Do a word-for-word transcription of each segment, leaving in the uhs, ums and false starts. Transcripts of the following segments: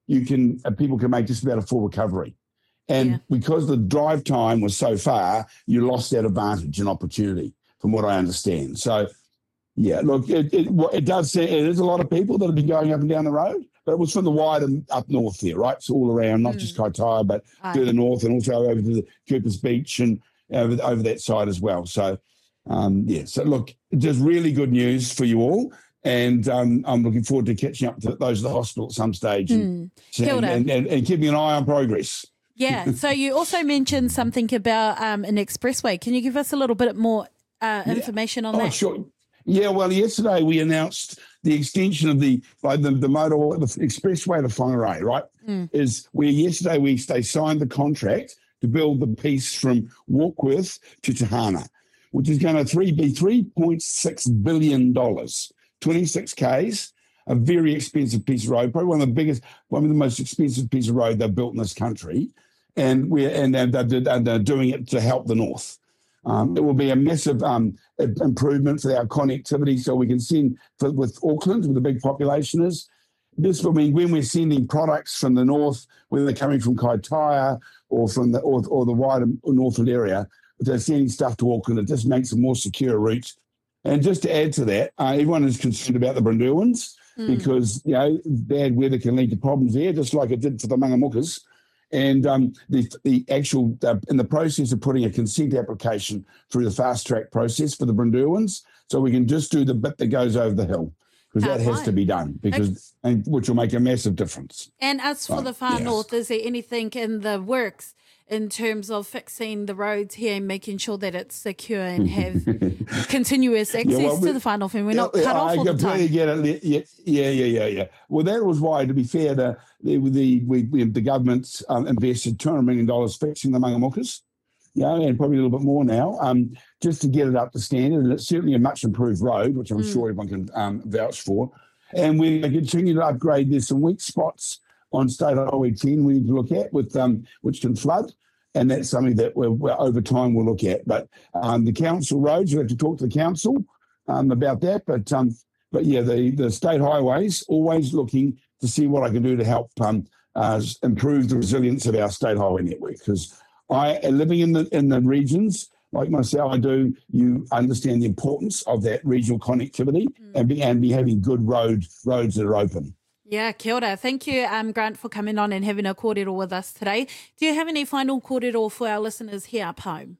you can uh, people can make just about a full recovery. And yeah. because the drive time was so far, you lost that advantage and opportunity, from what I understand. So, yeah, look, it, it, it does say it is a lot of people that have been going up and down the road, but it was from the wide and up north there, right? It's all around, not mm. just Kaitaia, but Aye. further north and also over to the Coopers Beach and over, over that side as well. So, um, yeah, so look, just really good news for you all. And um, I'm looking forward to catching up to those at the hospital at some stage and, mm. and, and, and, and keeping an eye on progress. Yeah, so you also mentioned something about um, an expressway. Can you give us a little bit more uh, information yeah. on oh, that? Sure. Yeah, well, yesterday we announced the extension of the like the, the motor the expressway to Whangarei, right? Mm. Is where yesterday we they signed the contract to build the piece from Warkworth to Tahana, which is going to three be three point six billion dollars, twenty-six k's. A very expensive piece of road, probably one of the biggest, one of the most expensive piece of road they've built in this country, and we're and they're, they're, they're doing it to help the north. Um, it will be a massive um, improvement for our connectivity, so we can send for, with Auckland, where the big population is. This will mean when we're sending products from the north, whether they're coming from Kaitaia or from the or, or the wider northern area, if they're sending stuff to Auckland, it just makes a more secure route. And just to add to that, uh, everyone is concerned about the Brunduans. Mm. Because, you know, bad weather can lead to problems there, just like it did for the Mangamukas. And um, the, the actual, uh, in the process of putting a consent application through the fast track process for the Brunduans, so we can just do the bit that goes over the hill, because that has to be done, because okay. and, which will make a massive difference. And as for uh, the far yeah. north, is there anything in the works in terms of fixing the roads here and making sure that it's secure and have continuous access yeah, well, to the far north and we're not cut I, off I all the time? I completely get it. Yeah, yeah, yeah, yeah, yeah. Well, that was why, to be fair, the the, the, we, the government um, invested two hundred million dollars fixing the Mangamukas, you know, and probably a little bit more now, um, just to get it up to standard. And it's certainly a much improved road, which I'm mm. sure everyone can um, vouch for. And we continue to upgrade. There's some weak spots on State Highway ten we need to look at, with um, which can flood. And that's something that we're, we're over time we'll look at. But um, the council roads, you have to talk to the council um, about that. But um, but yeah, the, the state highways, always looking to see what I can do to help um, uh, improve the resilience of our state highway network. Because I, living in the in the regions like myself, I do, you understand the importance of that regional connectivity mm. and be and be having good road roads that are open. Yeah, kia ora. Thank you, um, Grant, for coming on and having a kōrero with us today. Do you have any final kōrero for our listeners here up home?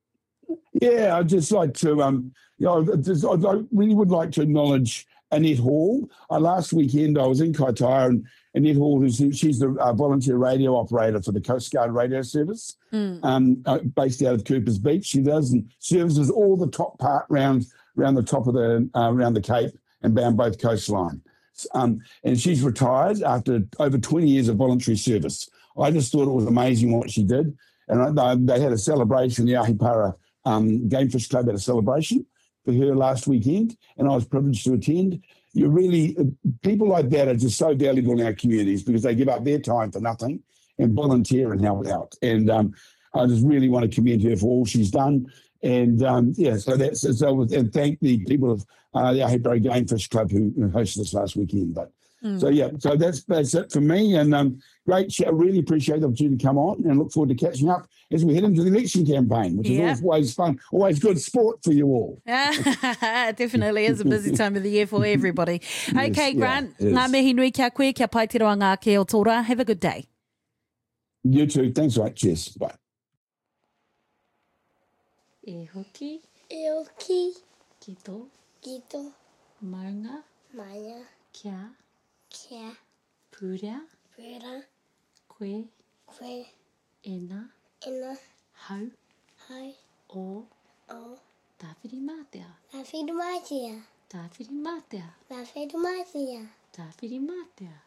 Yeah, I'd just like to, um, you know, just, I really would like to acknowledge Annette Hall. Uh, last weekend I was in Kaitaia, and Annette Hall, who's, she's the uh, volunteer radio operator for the Coast Guard radio service, mm. um, uh, based out of Coopers Beach. She does and services all the top part round, around the top of the, uh, around the Cape and down both coastline. Um, and she's retired after over twenty years of voluntary service. I just thought it was amazing what she did. And I, they had a celebration, the Ahipara um, Game Fish Club had a celebration for her last weekend, and I was privileged to attend. You really, people like that are just so valuable in our communities, because they give up their time for nothing and volunteer and help out. And um, I just really want to commend her for all she's done. And um, yeah, so that's so. And thank the people of uh, the Ahipara Game Fish Club who hosted us last weekend. But mm. so yeah, so that's that's it for me. And um, great show. Really appreciate the opportunity to come on, and look forward to catching up as we head into the election campaign, which yeah. is always fun, always good sport for you all. Definitely is a busy time of the year for everybody. Yes, okay, Grant, yeah, ngā mihi nui kia koe, kia Paitiroanga ke o Tora. Have a good day. You too. Thanks, right. Cheers. Bye. E hoki, e hoki, kito, kito, maunga, maia, kia, kia, purea, purea, koe, koe, ena, ena, hau, hau, o, o, tāwhiri mātea, tāwhiri mātea, tāwhiri mātea, tāwhiri mātea, tāwhiri mātea.